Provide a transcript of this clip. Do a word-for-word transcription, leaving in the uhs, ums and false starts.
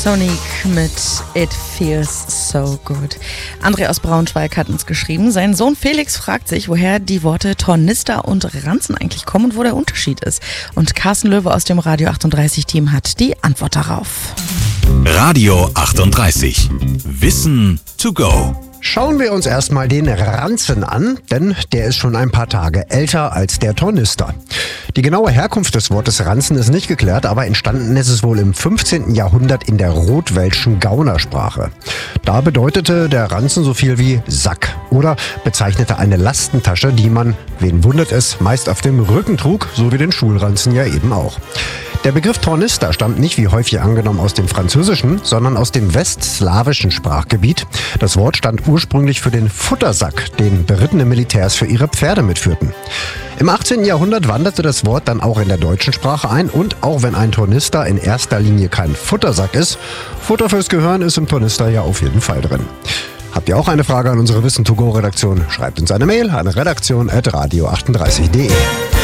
Sonic mit It Feels So Good. André aus Braunschweig hat uns geschrieben, sein Sohn Felix fragt sich, woher die Worte Tornister und Ranzen eigentlich kommen und wo der Unterschied ist. Und Carsten Löwe aus dem Radio achtunddreißig Team hat die Antwort darauf. Radio achtunddreißig. Wissen to go. Schauen wir uns erstmal den Ranzen an, denn der ist schon ein paar Tage älter als der Tornister. Die genaue Herkunft des Wortes Ranzen ist nicht geklärt, aber entstanden ist es wohl im fünfzehnten Jahrhundert in der rotwelschen Gaunersprache. Da bedeutete der Ranzen so viel wie Sack oder bezeichnete eine Lastentasche, die man, wen wundert es, meist auf dem Rücken trug, so wie den Schulranzen ja eben auch. Der Begriff Tornister stammt nicht, wie häufig angenommen, aus dem Französischen, sondern aus dem westslawischen Sprachgebiet. Das Wort stand ursprünglich für den Futtersack, den berittene Militärs für ihre Pferde mitführten. Im achtzehnten Jahrhundert wanderte das Wort dann auch in der deutschen Sprache ein und auch wenn ein Tornister in erster Linie kein Futtersack ist, Futter fürs Gehirn ist im Tornister ja auf jeden Fall drin. Habt ihr auch eine Frage an unsere Wissen to go Redaktion? Schreibt uns eine Mail an redaktion at radio achtunddreißig punkt de.